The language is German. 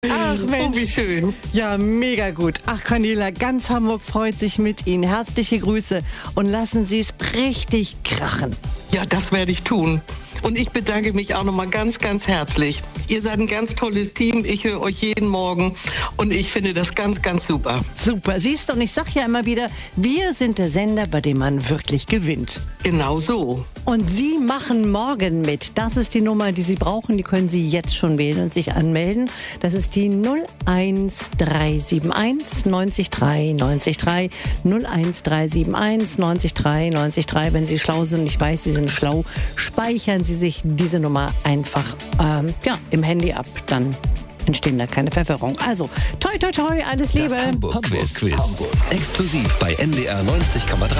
Ach Mensch. Oh, wie schön. Ja, mega gut. Ach Cornelia, ganz Hamburg freut sich mit Ihnen. Herzliche Grüße und lassen Sie es richtig krachen. Ja, das werde ich tun. Und ich bedanke mich auch nochmal ganz, ganz herzlich. Ihr seid ein ganz tolles Team. Ich höre euch jeden Morgen und ich finde das ganz, ganz super. Super, siehst du, und ich sag ja immer wieder, wir sind der Sender, bei dem man wirklich gewinnt. Genau so. Und Sie machen morgen mit. Das ist die Nummer, die Sie brauchen. Die können Sie jetzt schon wählen und sich anmelden. Das ist die 01371 93 93 01371 93 93. Wenn Sie schlau sind, ich weiß, Sie sind schlau, speichern Sie sich diese Nummer einfach im Handy ab. Dann entstehen da keine Verwirrung. Also, toi, toi, toi, alles Liebe. Das Hamburg-Quiz. Exklusiv bei NDR 90,3.